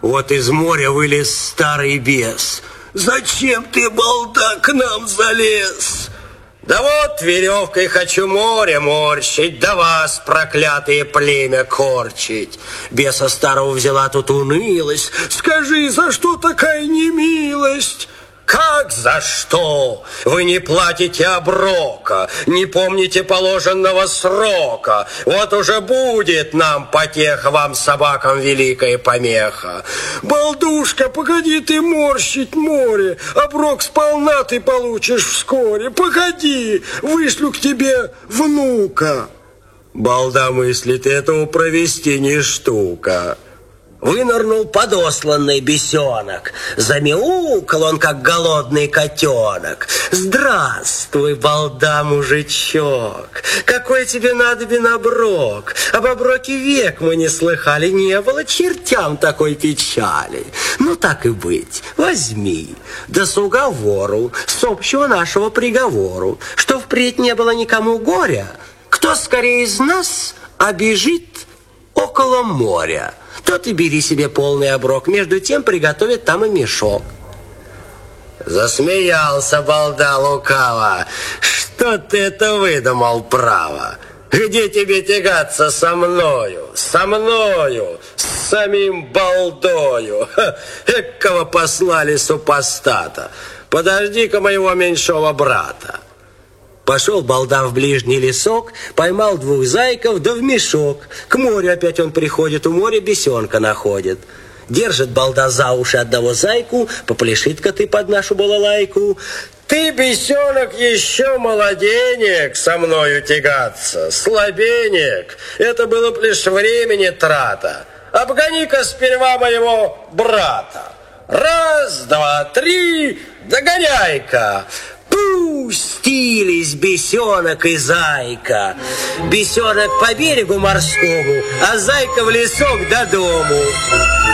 Вот из моря вылез старый бес. Зачем ты, балда, к нам залез? Да вот веревкой хочу море морщить, да вас, проклятые племя, корчить. Беса старого взяла тут унылость. Скажи, за что такая немилость? Как за что? Вы не платите оброка, не помните положенного срока. Вот уже будет нам потеха, вам, собакам, великая помеха. Балдушка, погоди ты морщить море, оброк сполна ты получишь вскоре. Погоди, вышлю к тебе внука. Балда мыслит, этого провести не штука. Вынырнул подосланный бесенок. Замяукал он, как голодный котенок. Здравствуй, балда, мужичок. Какой тебе надобен оброк? Об оброке век мы не слыхали. Не было чертям такой печали. Ну, так и быть, возьми. Да с уговору, с общего нашего приговору, что впредь не было никому горя. Кто скорее из нас обежит около моря, тот и бери себе полный оброк. Между тем приготовят там и мешок. Засмеялся балда лукаво. Что ты это выдумал, право? Где тебе тягаться со мною? Со мною, с самим балдою. Экого послали супостата. Подожди-ка моего меньшого брата. Пошел балда в ближний лесок, поймал 2 зайков, да в мешок. К морю опять он приходит, у моря бесенка находит. Держит балда за уши одного зайку, попляши-ка ты под нашу балалайку. Ты, бесенок, еще молоденек со мною тягаться, слабенек. Это было б лишь времени трата. Обгони-ка сперва моего брата. 1, 2, 3, догоняй-ка. Пустились бесенок и зайка. Бесенок по берегу морскому, а зайка в лесок до дому.